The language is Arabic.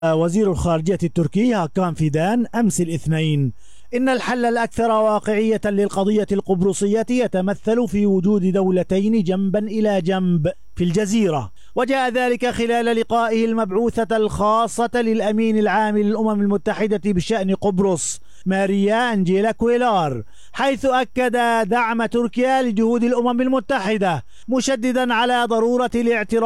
وزير الخارجية التركي هاكان فيدان أمس الاثنين إن الحل الأكثر واقعية للقضية القبرصية يتمثل في وجود دولتين جنبا إلى جنب في الجزيرة، وجاء ذلك خلال لقائه المبعوثة الخاصة للأمين العام للأمم المتحدة بشأن قبرص ماريا أنجيلا كويلار، حيث أكد دعم تركيا لجهود الأمم المتحدة، مشددا على ضرورة الاعتراف